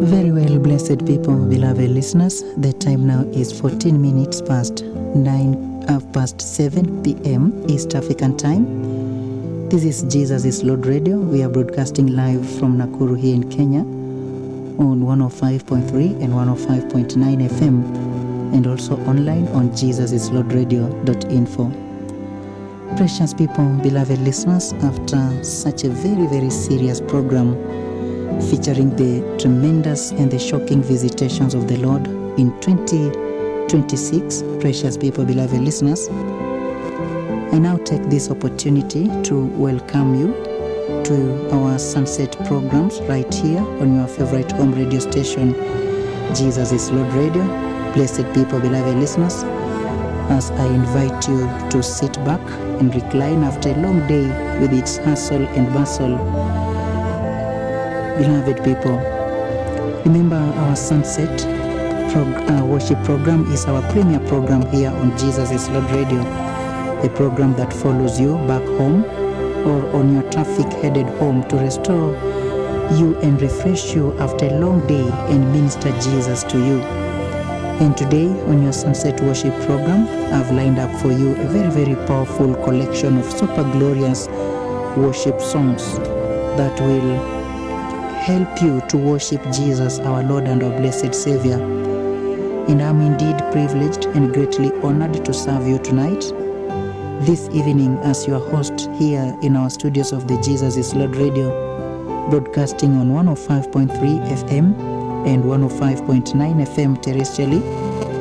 Very well, blessed people, beloved listeners. The time now is 14 minutes past 7 p.m. East African time. This is Jesus is Lord Radio. We are broadcasting live from Nakuru here in Kenya on 105.3 and 105.9 FM, and also online on jesusislordradio.info. Precious people, beloved listeners, after such a very, very serious program featuring the tremendous and the shocking visitations of the Lord in 2026, precious people, beloved listeners, I now take this opportunity to welcome you to our sunset programs right here on your favorite home radio station, Jesus is Lord Radio. Blessed people, beloved listeners, as I invite you to sit back and recline after a long day with its hustle and bustle. Beloved people, remember our sunset worship program is our premier program here on Jesus is Lord Radio, a program that follows you back home or on your traffic-headed home to restore you and refresh you after a long day and minister Jesus to you. And today on your sunset worship program, I've lined up for you a very, very powerful collection of super glorious worship songs that will help you to worship Jesus, our Lord and our blessed Savior. And I'm indeed privileged and greatly honored to serve you tonight, this evening, as your host here in our studios of the Jesus is Lord Radio, broadcasting on 105.3 FM and 105.9 FM terrestrially,